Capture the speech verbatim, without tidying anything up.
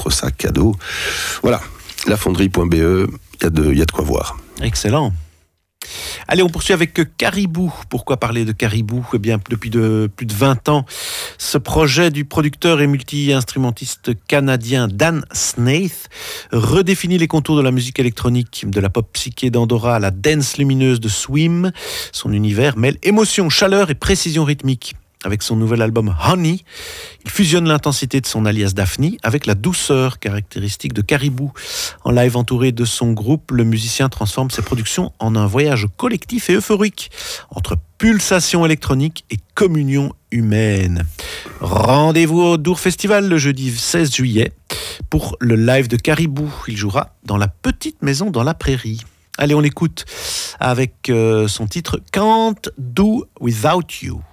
votre sac à dos. Voilà, la fonderie point b e, il y a de, il y a de quoi voir. Excellent. Allez, on poursuit avec Caribou. Pourquoi parler de Caribou ? Eh bien, depuis de, plus de vingt ans, ce projet du producteur et multi-instrumentiste canadien Dan Snaith redéfinit les contours de la musique électronique, de la pop psyché d'Andorra à la dance lumineuse de Swim. Son univers mêle émotion, chaleur et précision rythmique. Avec son nouvel album Honey, il fusionne l'intensité de son alias Daphne avec la douceur caractéristique de Caribou. En live entouré de son groupe, le musicien transforme ses productions en un voyage collectif et euphorique entre pulsation électronique et communion humaine. Rendez-vous au Dour Festival le jeudi seize juillet pour le live de Caribou. Il jouera dans la petite maison dans la prairie. Allez, on l'écoute avec euh, son titre Can't Do Without You.